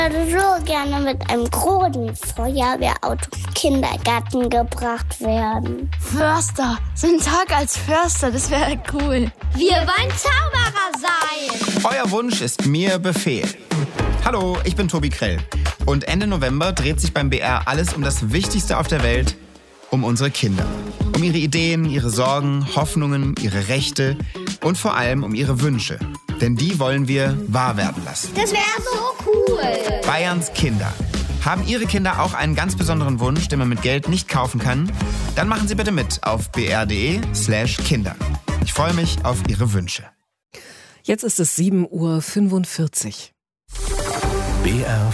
Ich würde so gerne mit einem großen Feuerwehrauto im Kindergarten gebracht werden. Förster, so ein Tag als Förster, das wäre cool. Wir wollen Zauberer sein. Euer Wunsch ist mir Befehl. Hallo, ich bin Tobi Krell. Und Ende November dreht sich beim BR alles um das Wichtigste auf der Welt, um unsere Kinder. Um ihre Ideen, ihre Sorgen, Hoffnungen, ihre Rechte und vor allem um ihre Wünsche. Denn die wollen wir wahr werden lassen. Das wäre so cool. Bayerns Kinder. Haben Ihre Kinder auch einen ganz besonderen Wunsch, den man mit Geld nicht kaufen kann? Dann machen Sie bitte mit auf br.de/Kinder. Ich freue mich auf Ihre Wünsche. Jetzt ist es 7:45 Uhr.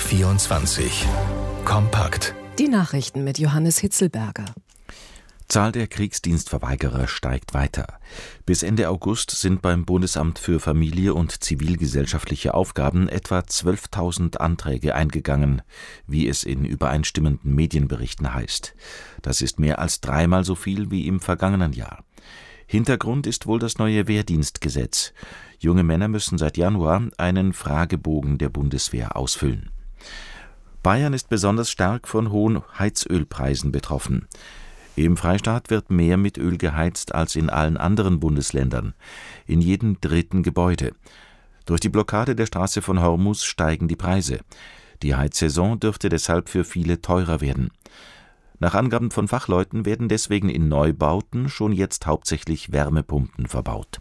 BR24 Kompakt. Die Nachrichten mit Johannes Hitzelberger. Zahl der Kriegsdienstverweigerer steigt weiter. Bis Ende August sind beim Bundesamt für Familie und zivilgesellschaftliche Aufgaben etwa 12.000 Anträge eingegangen, wie es in übereinstimmenden Medienberichten heißt. Das ist mehr als dreimal so viel wie im vergangenen Jahr. Hintergrund ist wohl das neue Wehrdienstgesetz. Junge Männer müssen seit Januar einen Fragebogen der Bundeswehr ausfüllen. Bayern ist besonders stark von hohen Heizölpreisen betroffen. Im Freistaat wird mehr mit Öl geheizt als in allen anderen Bundesländern, in jedem dritten Gebäude. Durch die Blockade der Straße von Hormuz steigen die Preise. Die Heizsaison dürfte deshalb für viele teurer werden. Nach Angaben von Fachleuten werden deswegen in Neubauten schon jetzt hauptsächlich Wärmepumpen verbaut.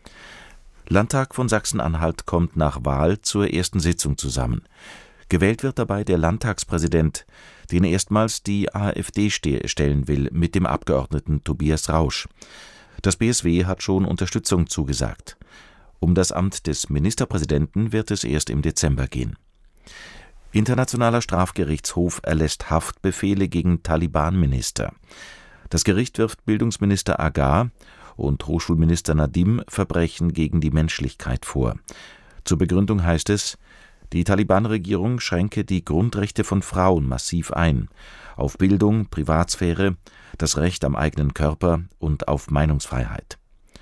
Landtag von Sachsen-Anhalt kommt nach Wahl zur ersten Sitzung zusammen. Gewählt wird dabei der Landtagspräsident, den erstmals die AfD stellen will, mit dem Abgeordneten Tobias Rausch. Das BSW hat schon Unterstützung zugesagt. Um das Amt des Ministerpräsidenten wird es erst im Dezember gehen. Internationaler Strafgerichtshof erlässt Haftbefehle gegen Taliban-Minister. Das Gericht wirft Bildungsminister Agar und Hochschulminister Nadim Verbrechen gegen die Menschlichkeit vor. Zur Begründung heißt es, die Taliban-Regierung schränke die Grundrechte von Frauen massiv ein, auf Bildung, Privatsphäre, das Recht am eigenen Körper und auf Meinungsfreiheit.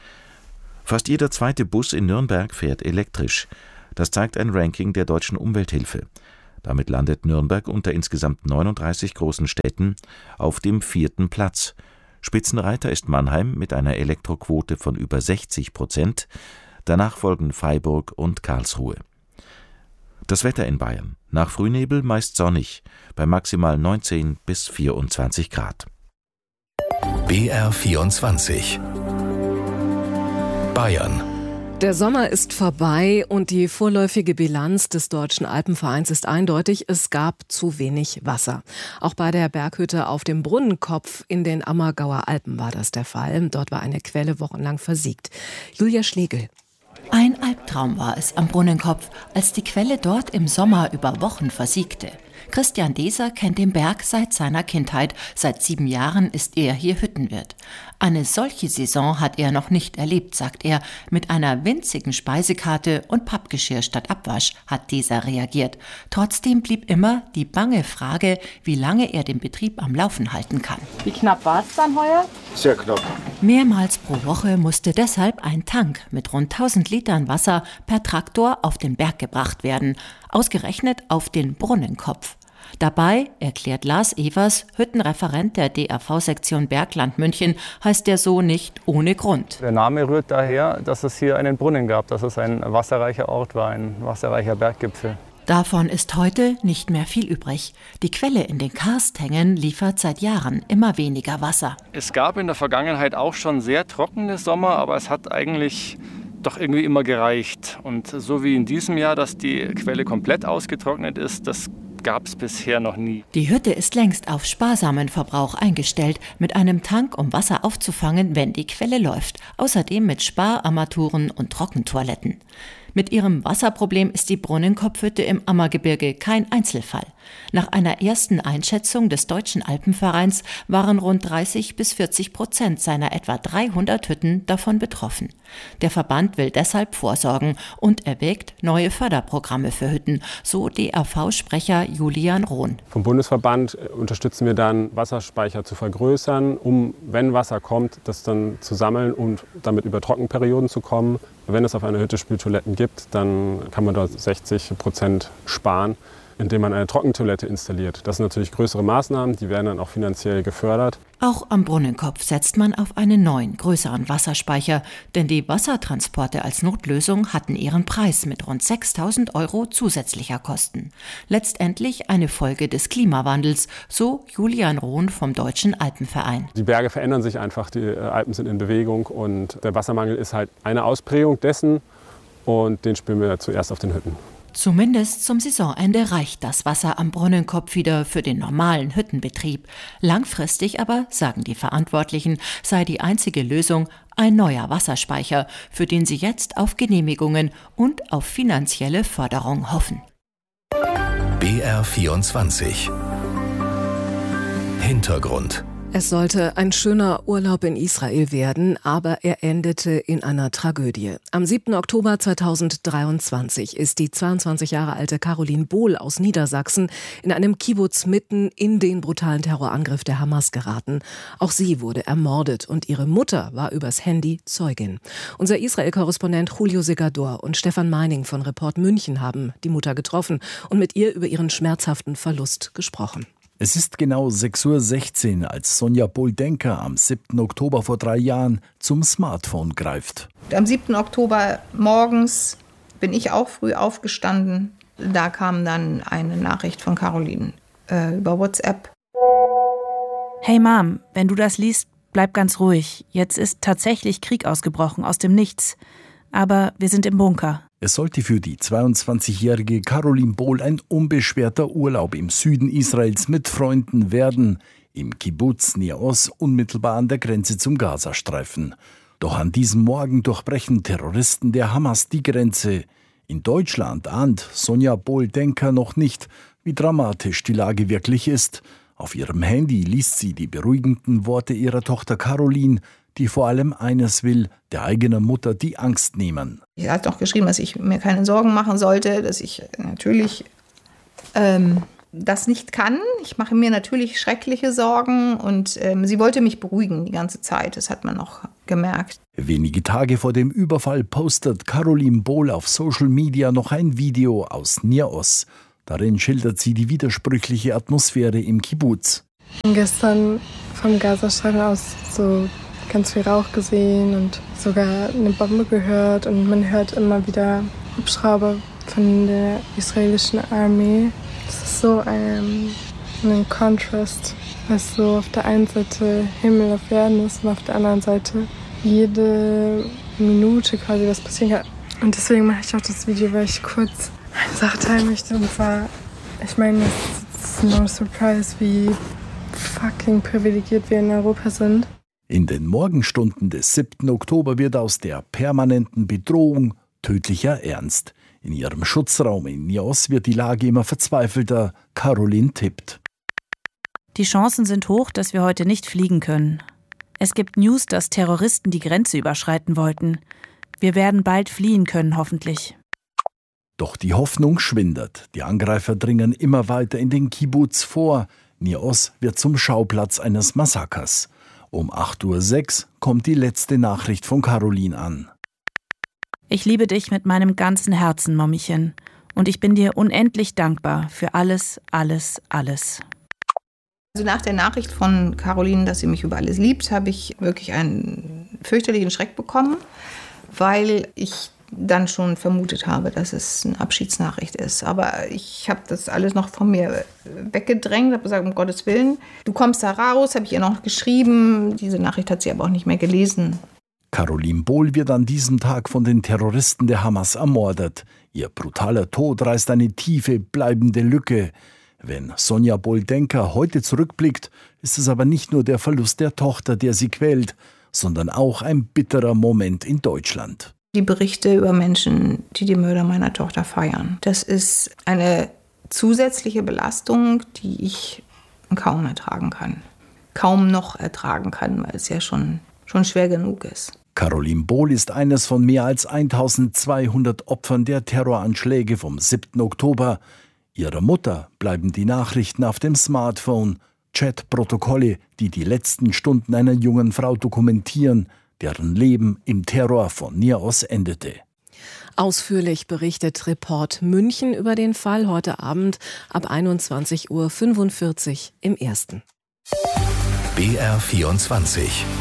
Fast jeder zweite Bus in Nürnberg fährt elektrisch. Das zeigt ein Ranking der Deutschen Umwelthilfe. Damit landet Nürnberg unter insgesamt 39 großen Städten auf dem 4. Platz. Spitzenreiter ist Mannheim mit einer Elektroquote von über 60%. Danach folgen Freiburg und Karlsruhe. Das Wetter in Bayern. Nach Frühnebel meist sonnig, bei maximal 19 bis 24 Grad. BR24 Bayern. Der Sommer ist vorbei und die vorläufige Bilanz des Deutschen Alpenvereins ist eindeutig, es gab zu wenig Wasser. Auch bei der Berghütte auf dem Brunnenkopf in den Ammergauer Alpen war das der Fall. Dort war eine Quelle wochenlang versiegt. Julia Schlegel. Ein Albtraum war es am Brunnenkopf, als die Quelle dort im Sommer über Wochen versiegte. Christian Deser kennt den Berg seit seiner Kindheit. Seit 7 Jahren ist er hier Hüttenwirt. Eine solche Saison hat er noch nicht erlebt, sagt er. Mit einer winzigen Speisekarte und Pappgeschirr statt Abwasch hat Deser reagiert. Trotzdem blieb immer die bange Frage, wie lange er den Betrieb am Laufen halten kann. Wie knapp war es dann heuer? Sehr knapp. Mehrmals pro Woche musste deshalb ein Tank mit rund 1000 Litern Wasser per Traktor auf den Berg gebracht werden. Ausgerechnet auf den Brunnenkopf. Dabei, erklärt Lars Evers, Hüttenreferent der DAV-Sektion Bergland München, heißt der so nicht ohne Grund. Der Name rührt daher, dass es hier einen Brunnen gab, dass es ein wasserreicher Ort war, ein wasserreicher Berggipfel. Davon ist heute nicht mehr viel übrig. Die Quelle in den Karsthängen liefert seit Jahren immer weniger Wasser. Es gab in der Vergangenheit auch schon sehr trockene Sommer, aber es hat eigentlich doch irgendwie immer gereicht. Und so wie in diesem Jahr, dass die Quelle komplett ausgetrocknet ist, das gab es bisher noch nie. Die Hütte ist längst auf sparsamen Verbrauch eingestellt, mit einem Tank, um Wasser aufzufangen, wenn die Quelle läuft. Außerdem mit Spararmaturen und Trockentoiletten. Mit ihrem Wasserproblem ist die Brunnenkopfhütte im Ammergebirge kein Einzelfall. Nach einer ersten Einschätzung des Deutschen Alpenvereins waren rund 30-40% seiner etwa 300 Hütten davon betroffen. Der Verband will deshalb vorsorgen und erwägt neue Förderprogramme für Hütten, so DAV-Sprecher Julian Rohn. Vom Bundesverband unterstützen wir dann, Wasserspeicher zu vergrößern, um, wenn Wasser kommt, das dann zu sammeln und damit über Trockenperioden zu kommen. Wenn es auf einer Hütte Spültoiletten gibt, dann kann man dort 60% sparen. indem man eine Trockentoilette installiert. Das sind natürlich größere Maßnahmen, die werden dann auch finanziell gefördert. Auch am Brunnenkopf setzt man auf einen neuen, größeren Wasserspeicher, denn die Wassertransporte als Notlösung hatten ihren Preis mit rund 6.000 € zusätzlicher Kosten. Letztendlich eine Folge des Klimawandels, so Julian Rohn vom Deutschen Alpenverein. Die Berge verändern sich einfach, die Alpen sind in Bewegung und der Wassermangel ist halt eine Ausprägung dessen und den spüren wir zuerst auf den Hütten. Zumindest zum Saisonende reicht das Wasser am Brunnenkopf wieder für den normalen Hüttenbetrieb. Langfristig aber, sagen die Verantwortlichen, sei die einzige Lösung ein neuer Wasserspeicher, für den sie jetzt auf Genehmigungen und auf finanzielle Förderung hoffen. BR24 Hintergrund. Es sollte ein schöner Urlaub in Israel werden, aber er endete in einer Tragödie. Am 7. Oktober 2023 ist die 22 Jahre alte Caroline Bohl aus Niedersachsen in einem Kibbutz mitten in den brutalen Terrorangriff der Hamas geraten. Auch sie wurde ermordet und ihre Mutter war übers Handy Zeugin. Unser Israel-Korrespondent Julio Segador und Stefan Meining von Report München haben die Mutter getroffen und mit ihr über ihren schmerzhaften Verlust gesprochen. Es ist genau 6:16 Uhr, als Sonja Bohl-Denker am 7. Oktober vor 3 Jahren zum Smartphone greift. Am 7. Oktober morgens bin ich auch früh aufgestanden. Da kam dann eine Nachricht von Caroline über WhatsApp. Hey Mom, wenn du das liest, bleib ganz ruhig. Jetzt ist tatsächlich Krieg ausgebrochen aus dem Nichts. Aber wir sind im Bunker. Es sollte für die 22-jährige Caroline Bohl ein unbeschwerter Urlaub im Süden Israels mit Freunden werden, im Kibbutz Nir Oz, unmittelbar an der Grenze zum Gazastreifen. Doch an diesem Morgen durchbrechen Terroristen der Hamas die Grenze. In Deutschland ahnt Sonja Bohl-Denker noch nicht, wie dramatisch die Lage wirklich ist. Auf ihrem Handy liest sie die beruhigenden Worte ihrer Tochter Caroline, die vor allem eines will, der eigenen Mutter die Angst nehmen. Sie hat auch geschrieben, dass ich mir keine Sorgen machen sollte, dass ich natürlich das nicht kann. Ich mache mir natürlich schreckliche Sorgen und sie wollte mich beruhigen die ganze Zeit. Das hat man auch gemerkt. Wenige Tage vor dem Überfall postet Caroline Bohl auf Social Media noch ein Video aus Nir Oz. Darin schildert sie die widersprüchliche Atmosphäre im Kibbutz. Gestern vom Gazastreifen aus so ganz viel Rauch gesehen und sogar eine Bombe gehört. Und man hört immer wieder Hubschrauber von der israelischen Armee. Das ist so ein Kontrast, was so auf der einen Seite Himmel auf Erden ist und auf der anderen Seite jede Minute quasi was passieren kann. Und deswegen mache ich auch das Video, weil ich kurz eine Sache teilen möchte. Und zwar, ich meine, es ist no surprise, wie fucking privilegiert wir in Europa sind. In den Morgenstunden des 7. Oktober wird aus der permanenten Bedrohung tödlicher Ernst. In ihrem Schutzraum in Nir Oz wird die Lage immer verzweifelter. Caroline tippt. Die Chancen sind hoch, dass wir heute nicht fliegen können. Es gibt News, dass Terroristen die Grenze überschreiten wollten. Wir werden bald fliehen können, hoffentlich. Doch die Hoffnung schwindet. Die Angreifer dringen immer weiter in den Kibbutz vor. Nir Oz wird zum Schauplatz eines Massakers. Um 8:06 Uhr kommt die letzte Nachricht von Caroline an. Ich liebe dich mit meinem ganzen Herzen, Mommchen. Und ich bin dir unendlich dankbar für alles, alles, alles. Also nach der Nachricht von Caroline, dass sie mich über alles liebt, habe ich wirklich einen fürchterlichen Schreck bekommen, weil ich dann schon vermutet habe, dass es eine Abschiedsnachricht ist. Aber ich habe das alles noch von mir weggedrängt, habe gesagt, um Gottes Willen, du kommst da raus, habe ich ihr noch geschrieben. Diese Nachricht hat sie aber auch nicht mehr gelesen. Caroline Bohl wird an diesem Tag von den Terroristen der Hamas ermordet. Ihr brutaler Tod reißt eine tiefe, bleibende Lücke. Wenn Sonja Bohl-Denker heute zurückblickt, ist es aber nicht nur der Verlust der Tochter, der sie quält, sondern auch ein bitterer Moment in Deutschland. Die Berichte über Menschen, die die Mörder meiner Tochter feiern, das ist eine zusätzliche Belastung, die ich kaum ertragen kann. Kaum noch ertragen kann, weil es ja schon schwer genug ist. Caroline Bohl ist eines von mehr als 1200 Opfern der Terroranschläge vom 7. Oktober. Ihrer Mutter bleiben die Nachrichten auf dem Smartphone, Chatprotokolle, die die letzten Stunden einer jungen Frau dokumentieren, deren Leben im Terror von Nir Oz endete. Ausführlich berichtet Report München über den Fall heute Abend ab 21:45 Uhr im Ersten. BR24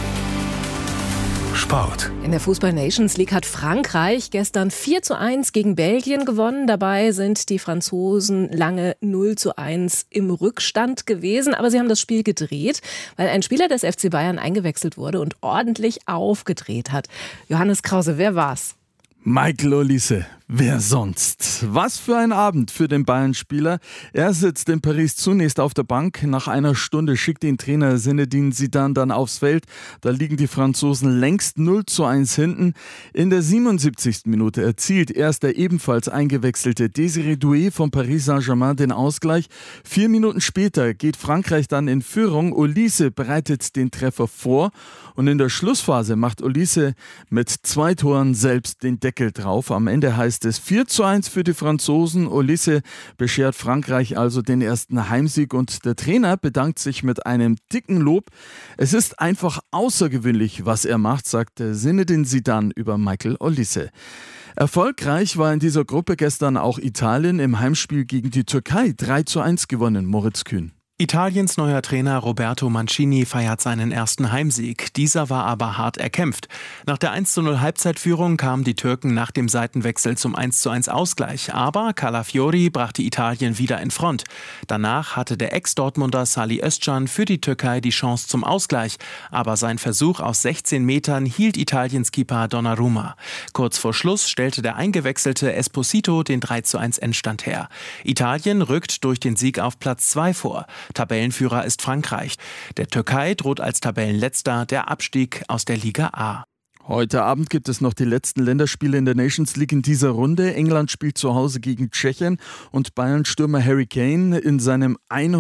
Sport. In der Fußball-Nations League hat Frankreich gestern 4:1 gegen Belgien gewonnen. Dabei sind die Franzosen lange 0:1 im Rückstand gewesen. Aber sie haben das Spiel gedreht, weil ein Spieler des FC Bayern eingewechselt wurde und ordentlich aufgedreht hat. Johannes Krause, wer war's? Michael Olise, wer sonst? Was für ein Abend für den Bayern-Spieler. Er sitzt in Paris zunächst auf der Bank. Nach einer Stunde schickt ihn Trainer Zinedine Zidane dann aufs Feld. Da liegen die Franzosen längst 0:1 hinten. In der 77. Minute erzielt erst der ebenfalls eingewechselte Désiré Doué von Paris Saint-Germain den Ausgleich. 4 Minuten später geht Frankreich dann in Führung. Olise bereitet den Treffer vor. Und in der Schlussphase macht Olise mit 2 Toren selbst den Deckel drauf. Am Ende heißt es 4:1 für die Franzosen. Olise beschert Frankreich also den ersten Heimsieg und der Trainer bedankt sich mit einem dicken Lob. Es ist einfach außergewöhnlich, was er macht, sagte Zinedine Zidane über Michael Olise. Erfolgreich war in dieser Gruppe gestern auch Italien im Heimspiel gegen die Türkei. 3:1 gewonnen, Moritz Kühn. Italiens neuer Trainer Roberto Mancini feiert seinen ersten Heimsieg. Dieser war aber hart erkämpft. Nach der 1:0 Halbzeitführung kamen die Türken nach dem Seitenwechsel zum 1:1 Ausgleich. Aber Calafiori brachte Italien wieder in Front. Danach hatte der Ex-Dortmunder Salih Özcan für die Türkei die Chance zum Ausgleich. Aber sein Versuch aus 16 Metern hielt Italiens Keeper Donnarumma. Kurz vor Schluss stellte der eingewechselte Esposito den 3:1 Endstand her. Italien rückt durch den Sieg auf Platz 2 vor. Tabellenführer ist Frankreich. Der Türkei droht als Tabellenletzter der Abstieg aus der Liga A. Heute Abend gibt es noch die letzten Länderspiele in der Nations League in dieser Runde. England spielt zu Hause gegen Tschechien und Bayern-Stürmer Harry Kane in seinem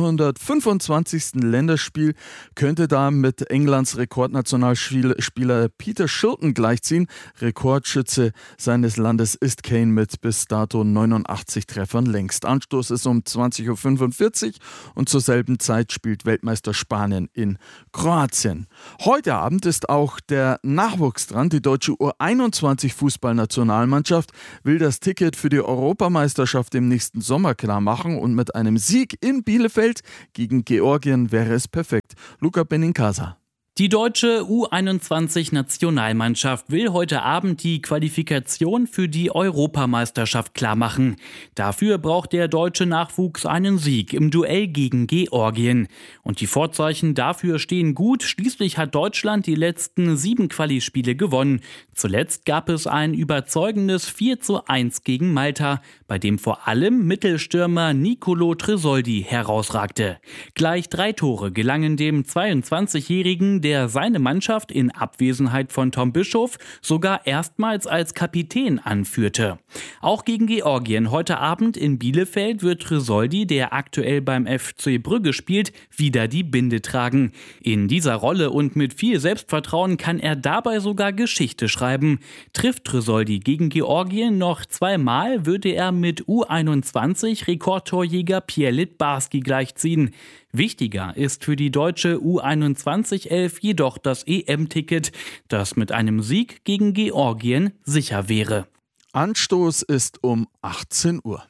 125. Länderspiel könnte da mit Englands Rekordnationalspieler Peter Shilton gleichziehen. Rekordschütze seines Landes ist Kane mit bis dato 89 Treffern längst. Anstoß ist um 20:45 Uhr und zur selben Zeit spielt Weltmeister Spanien in Kroatien. Heute Abend ist auch der Nachwuchs dran. Die deutsche U21-Fußballnationalmannschaft will das Ticket für die Europameisterschaft im nächsten Sommer klar machen und mit einem Sieg in Bielefeld gegen Georgien wäre es perfekt. Luca Benincasa. Die deutsche U21-Nationalmannschaft will heute Abend die Qualifikation für die Europameisterschaft klarmachen. Dafür braucht der deutsche Nachwuchs einen Sieg im Duell gegen Georgien. Und die Vorzeichen dafür stehen gut. Schließlich hat Deutschland die letzten 7 Quali-Spiele gewonnen. Zuletzt gab es ein überzeugendes 4:1 gegen Malta, bei dem vor allem Mittelstürmer Nicolo Tresoldi herausragte. Gleich 3 Tore gelangen dem 22-Jährigen, der seine Mannschaft in Abwesenheit von Tom Bischoff sogar erstmals als Kapitän anführte. Auch gegen Georgien heute Abend in Bielefeld wird Tresoldi, der aktuell beim FC Brügge spielt, wieder die Binde tragen. In dieser Rolle und mit viel Selbstvertrauen kann er dabei sogar Geschichte schreiben. Trifft Tresoldi gegen Georgien noch 2-mal, würde er mit U21-Rekordtorjäger Pierre Littbarski gleichziehen. Wichtiger ist für die deutsche U21-11 jedoch das EM-Ticket, das mit einem Sieg gegen Georgien sicher wäre. Anstoß ist um 18 Uhr.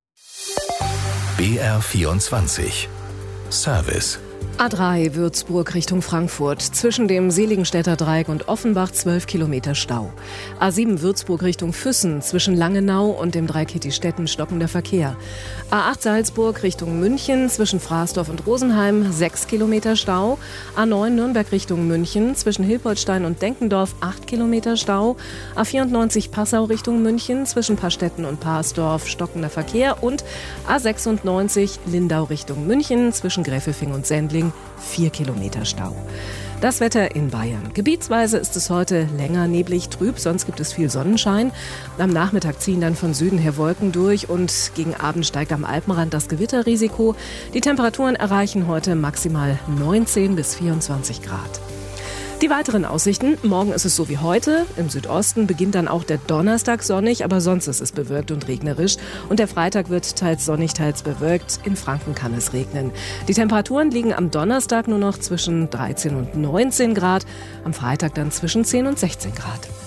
BR24 Service. A3 Würzburg Richtung Frankfurt. Zwischen dem Seligenstädter Dreieck und Offenbach 12 Kilometer Stau. A7 Würzburg Richtung Füssen. Zwischen Langenau und dem Dreieck Hittistetten stockender Verkehr. A8 Salzburg Richtung München. Zwischen Fraßdorf und Rosenheim 6 Kilometer Stau. A9 Nürnberg Richtung München. Zwischen Hilpoltstein und Denkendorf 8 Kilometer Stau. A94 Passau Richtung München. Zwischen Pastetten und Parsdorf stockender Verkehr. Und A96 Lindau Richtung München. Zwischen Gräfelfing und Sendling 4 Kilometer Stau. Das Wetter in Bayern. Gebietsweise ist es heute länger neblig, trüb, sonst gibt es viel Sonnenschein. Am Nachmittag ziehen dann von Süden her Wolken durch und gegen Abend steigt am Alpenrand das Gewitterrisiko. Die Temperaturen erreichen heute maximal 19 bis 24 Grad. Die weiteren Aussichten. Morgen ist es so wie heute. Im Südosten beginnt dann auch der Donnerstag sonnig, aber sonst ist es bewölkt und regnerisch. Und der Freitag wird teils sonnig, teils bewölkt. In Franken kann es regnen. Die Temperaturen liegen am Donnerstag nur noch zwischen 13 und 19 Grad, am Freitag dann zwischen 10 und 16 Grad.